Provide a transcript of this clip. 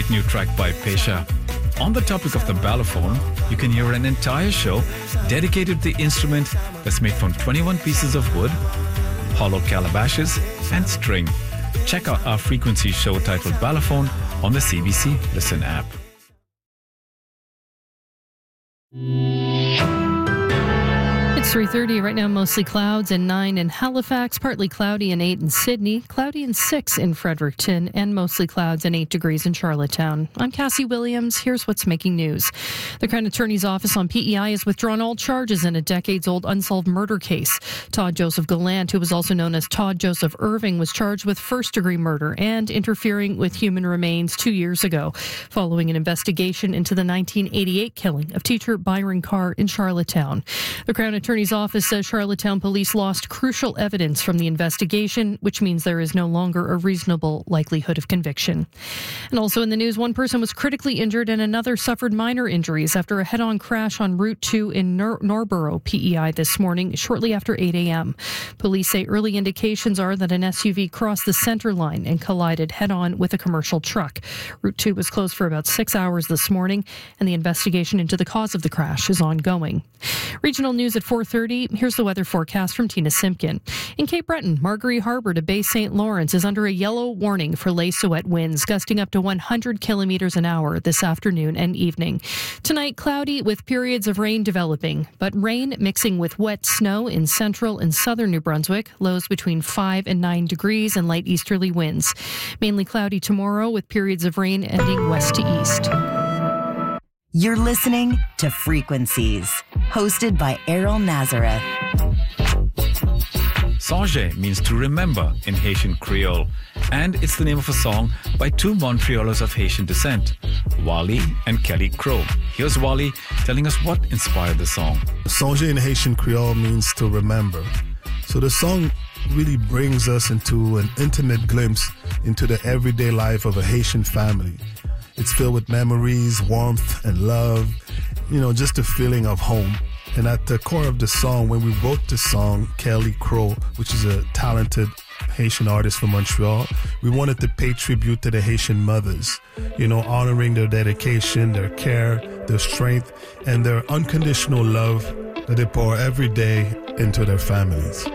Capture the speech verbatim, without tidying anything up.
great new track by Pesha. On the topic of the balafon, you can hear an entire show dedicated to the instrument that's made from twenty-one pieces of wood, hollow calabashes, and string. Check out our frequency show titled Balafon on the C B C Listen app. It's three thirty right now, mostly clouds and nine in Halifax, partly cloudy and eight in Sydney, cloudy and six in Fredericton, and mostly clouds and eight degrees in Charlottetown. I'm Cassie Williams. Here's what's making news. The Crown Attorney's Office on P E I has withdrawn all charges in a decades-old unsolved murder case. Todd Joseph Gallant, who was also known as Todd Joseph Irving, was charged with first-degree murder and interfering with human remains two years ago, following an investigation into the nineteen eighty-eight killing of teacher Byron Carr in Charlottetown. The Crown Attorney's Office says Charlottetown police lost crucial evidence from the investigation, which means there is no longer a reasonable likelihood of conviction. And also in the news, one person was critically injured and another suffered minor injuries after a head-on crash on Route two in Nor- Norborough, P E I, this morning, shortly after eight a.m. Police say early indications are that an S U V crossed the center line and collided head-on with a commercial truck. Route two was closed for about six hours this morning, and the investigation into the cause of the crash is ongoing. Regional news at four thirty. Here's the weather forecast from Tina Simpkin. In Cape Breton, Margaree Harbour to Bay Saint Lawrence is under a yellow warning for laissez wet winds gusting up to one hundred kilometres an hour this afternoon and evening. Tonight, cloudy with periods of rain developing, but rain mixing with wet snow in central and southern New Brunswick, lows between five and nine degrees and light easterly winds. Mainly cloudy tomorrow with periods of rain ending west to east. You're listening to Frequencies, hosted by Errol Nazareth. Songe means to remember in Haitian Creole, and it's the name of a song by two Montrealers of Haitian descent, Wally and Kelly Crow. Here's Wally telling us what inspired the song. Songe in Haitian Creole means to remember. So the song really brings us into an intimate glimpse into the everyday life of a Haitian family. It's filled with memories, warmth, and love, you know, just a feeling of home. And at the core of the song, when we wrote the song, Kelly Crow, which is a talented Haitian artist from Montreal, we wanted to pay tribute to the Haitian mothers, you know, honoring their dedication, their care, their strength, and their unconditional love that they pour every day into their families.